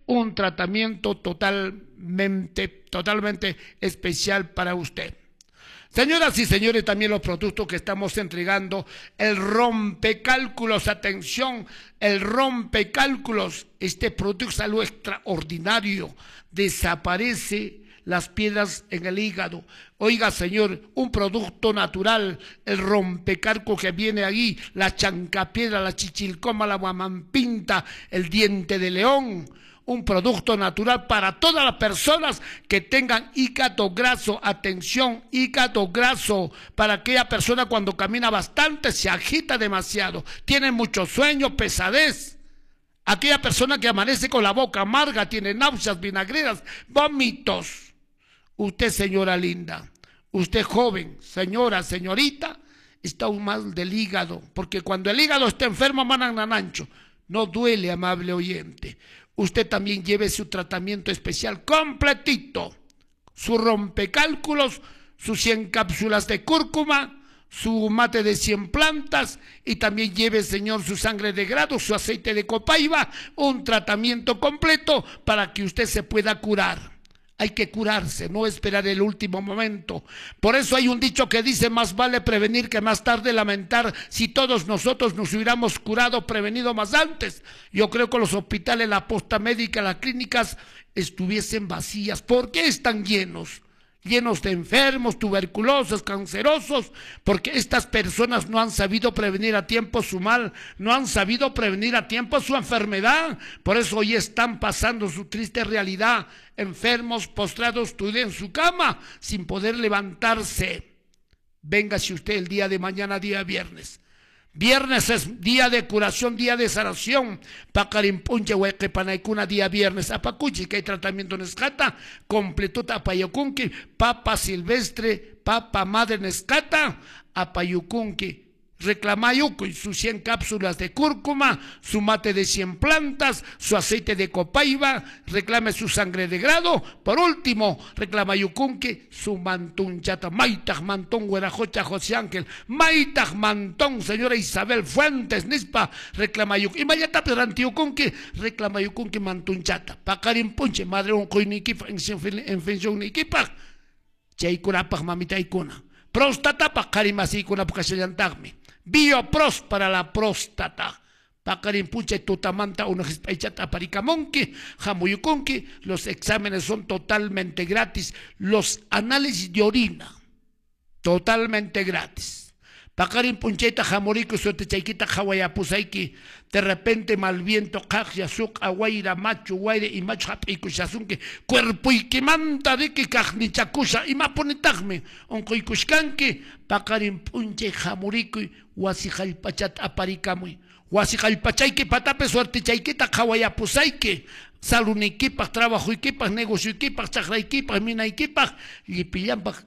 un tratamiento totalmente especial para usted. Señoras y señores, también los productos que estamos entregando, el rompecálculos, atención, el rompecálculos, este producto es algo extraordinario, desaparece las piedras en el hígado. Oiga, señor, un producto natural, el rompecálculos que viene ahí, la chancapiedra, la chichilcoma, la guamampinta, el diente de león, un producto natural para todas las personas que tengan hígado graso. Atención, hígado graso, para aquella persona cuando camina bastante, se agita demasiado, tiene mucho sueño, pesadez. Aquella persona que amanece con la boca amarga, tiene náuseas, vinagreras, vómitos. Usted, señora linda, usted joven, señora, señorita, está aún mal del hígado, porque cuando el hígado está enfermo, manananancho, no duele, amable oyente. Usted también lleve su tratamiento especial completito, su rompecálculos, sus 100 cápsulas de cúrcuma, su mate de 100 plantas, y también lleve, señor, su sangre de grado, su aceite de copaiba, un tratamiento completo para que usted se pueda curar. Hay que curarse, no esperar el último momento. Por eso hay un dicho que dice: más vale prevenir que más tarde lamentar. Si todos nosotros nos hubiéramos curado, prevenido más antes, yo creo que los hospitales, la posta médica, las clínicas estuviesen vacías. ¿Por qué están llenos? Llenos de enfermos, tuberculosos, cancerosos, porque estas personas no han sabido prevenir a tiempo su mal, no han sabido prevenir a tiempo su enfermedad. Por eso hoy están pasando su triste realidad, enfermos, postrados, en su cama, sin poder levantarse. Véngase usted el día de mañana, día viernes. Viernes es día de curación, día de sanación. Pakarimpunche huequepanaikuna día viernes. Apacuchi, que hay tratamiento en escata, completuta apayukunki, papa silvestre, papa madre nescata, apayukunki. Reclamayuco, sus 100 cápsulas de cúrcuma, su mate de 100 plantas, su aceite de copaiba, reclame su sangre de grado. Por último, reclamayucunque, su mantunchata, maitaj mantón, huerajocha José Ángel, maitaj mantón, señora Isabel Fuentes, nispa, reclamayuc, y mayata perantiucunque, reclamayucunque mantunchata, pacarin punche, madre un coiniquipa, en pensión niquipa, chaycunapaj mamita icuna, próstata pacarimasicuna pacachayantagme. Biopros para la próstata. Pacarimpuche tutamanta unojispaichata paricamonque, jamuyuconque. Los exámenes son totalmente gratis. Los análisis de orina, totalmente gratis. Pacarimpuncheta jamorico suerte chaiquita hawayapusaiki. De repente mal viento kajya suk aguaira macho guaire y macho hapikushazunque. Cuerpo y que manta de que kajnichakusha y maponetagme. Onkoikushkanque. Pacarimpunche jamorico y wasijalpachat aparicamui. Wasijalpachayque patape suerte chaiquita hawayapusaiki. Saluniquipas, trabajo equipas, negocio equipas, chakra equipas, mina equipas, lipillampa.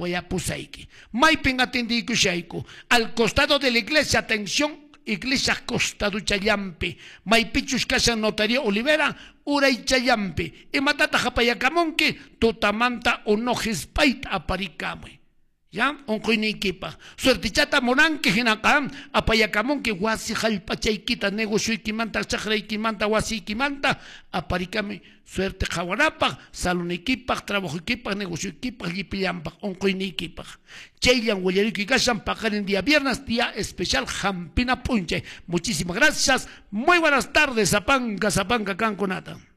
Maipin atendikushayku. Al costado de la iglesia, atención, iglesia costado Chayampe. Maipichus casa notaría Olivera, Uray Chayampe. Y matata japayacamonque, totamanta onojispait aparicame. ¿Ya? Oncoiniquipa. Suertichata moranque jinacam, apayacamonque, guasi jalpachayquita, negocio ikimanta, chakra ikimanta, guasi ikimanta, aparicame. Suerte jaguarapa, salón equipa, trabajo equipa, negocio equipa, yipillampa, oncoini equipa. Chaylan, huayarico y gashan, pagar en día viernes, día especial, Jampina Punche. Muchísimas gracias. Muy buenas tardes, Zapanga, Canconata.